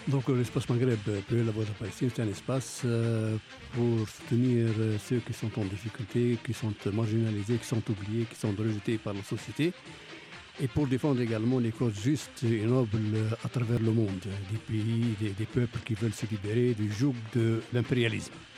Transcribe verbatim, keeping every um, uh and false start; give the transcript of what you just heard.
Donc l'espace Maghreb, pour la voix de Palestine, c'est un espace euh, pour soutenir euh, ceux qui sont en difficulté, qui sont marginalisés, qui sont oubliés, qui sont rejetés par la société, et pour défendre également les causes justes et nobles à travers le monde, des pays, des, des peuples qui veulent se libérer du joug de l'impérialisme.